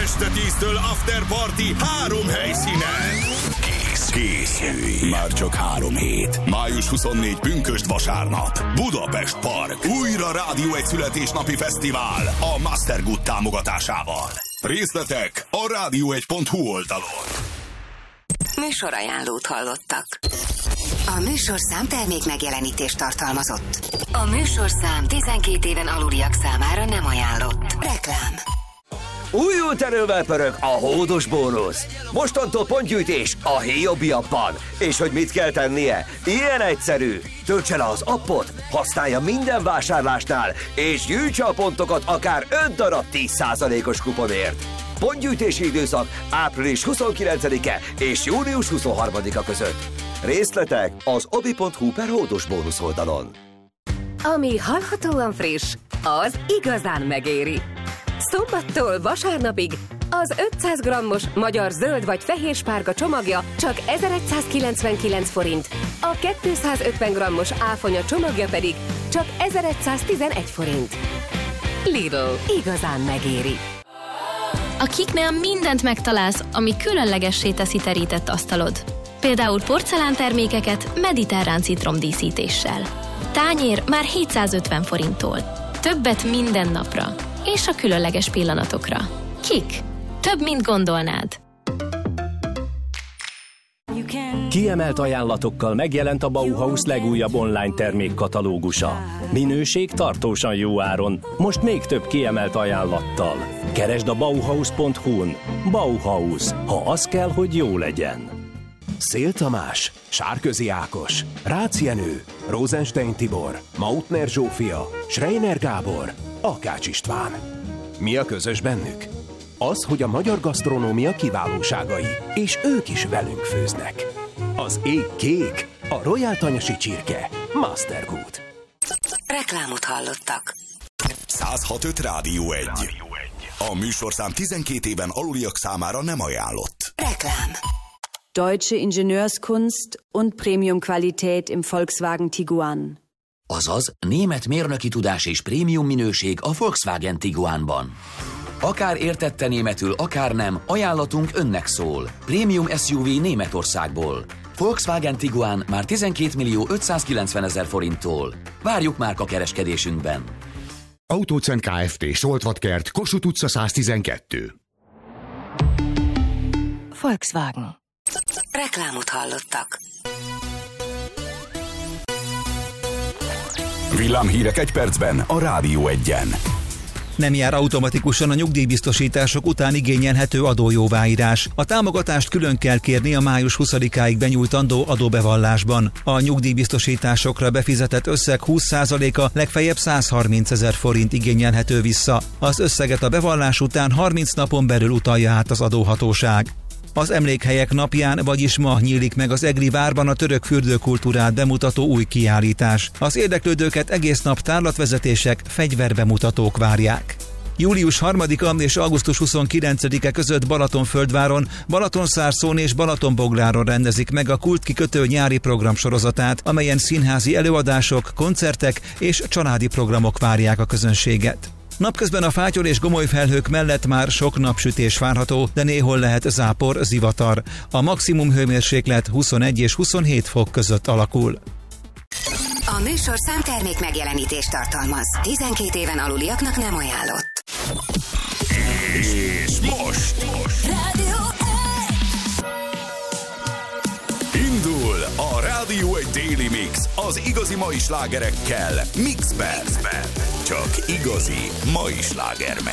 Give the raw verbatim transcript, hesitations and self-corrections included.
Este tíztől After Party három helyszínen. Kész, készülj. Már csak három hét. május huszonnégyedike pünkösd vasárnap. Budapest Park. Újra Rádió egy születésnapi fesztivál a Master Good támogatásával. Részletek a rádió egy pont hu oldalon. Műsorajánlót hallottak. A műsorszám termék megjelenítést tartalmazott. A műsorszám tizenkét éven aluliak számára nem ajánlott. Reklám. Újult erővel pörög a hódos bónusz. Mostantól pontgyűjtés a Hiobi appban. És hogy mit kell tennie? Ilyen egyszerű. Töltse le az appot, használja minden vásárlásnál, és gyűjtse a pontokat akár öt darab tíz százalékos kuponért. Pontgyűjtési időszak április huszonkilencedike és június huszonharmadika között. Részletek az obi pont hu per hódos bónusz oldalon. Ami hallhatóan friss, az igazán megéri. Szombattól vasárnapig az ötszáz grammos magyar zöld vagy fehér spárga csomagja csak ezeregyszázkilencvenkilenc forint, a kétszázötven grammos áfonya csomagja pedig csak ezeregyszáztizenegy forint. Lidl, igazán megéri. A Kiknél mindent megtalálsz, ami különlegessé teszi terített asztalod. Például porcelántermékeket mediterrán citromdíszítéssel. Tányér már hétszázötven forinttól. Többet minden napra. És a különleges pillanatokra. Kik? Több, mint gondolnád. Kiemelt ajánlatokkal megjelent a Bauhaus legújabb online termékkatalógusa. Minőség tartósan jó áron, most még több kiemelt ajánlattal. Keresd a bauhaus pont hu-n. Bauhaus, ha az kell, hogy jó legyen. Szél Tamás, Sárközi Ákos, Rácz Jenő, Rosenstein Tibor, Mautner Zsófia, Schreiner Gábor, Akács István. Mi a közös bennük? Az, hogy a magyar gasztronómia kiválóságai, és ők is velünk főznek. Az ég kék, a Royal Tanyasi csirke, Master Good. Reklámot hallottak. száz hat öt Rádió egy. A műsorszám tizenkét éven aluliak számára nem ajánlott. Reklám. Deutsche Ingenieurskunst und Premium-Qualität im Volkswagen Tiguan. Azaz, német mérnöki tudás és prémium minőség a Volkswagen Tiguanban. Akár értette németül, akár nem, ajánlatunk önnek szól. Prémium es u vé Németországból. Volkswagen Tiguan már tizenkét millió ötszázkilencvenezer forinttól. Várjuk márka kereskedésünkben. Autócent Kft. Soltvatkert, Kossuth utca száz tizenkettő. Volkswagen. Reklámot hallottak. Villámhírek egy percben a Rádió egyen. Nem jár automatikusan a nyugdíjbiztosítások után igényelhető adójóváírás. A támogatást külön kell kérni a május huszadikáig benyújtandó adóbevallásban. A nyugdíjbiztosításokra befizetett összeg húsz százaléka legfeljebb százharmincezer forint igényelhető vissza. Az összeget a bevallás után harminc napon belül utalja át az adóhatóság. Az Emlékhelyek napján, vagyis ma nyílik meg az Egri várban a török fürdőkultúrát bemutató új kiállítás. Az érdeklődőket egész nap tárlatvezetések, fegyverbemutatók várják. július harmadika és augusztus huszonkilencedike között Balatonföldváron, Balatonszárszón és Balatonbogláron rendezik meg a kultkikötő nyári programsorozatát, amelyen színházi előadások, koncertek és családi programok várják a közönséget. Napközben a fátyol és gomoly felhők mellett már sok napsütés várható, de néhol lehet zápor, zivatar. A maximum hőmérséklet huszonegy és huszonhét fok között alakul. A műsorszám termék megjelenítést tartalmaz. tizenkét éven aluliaknak nem ajánlott. És most, most. Rádió Indul a Rádió egy Daily Mix az igazi mai slágerekkel Mixben. Csak igazi mai slágermix.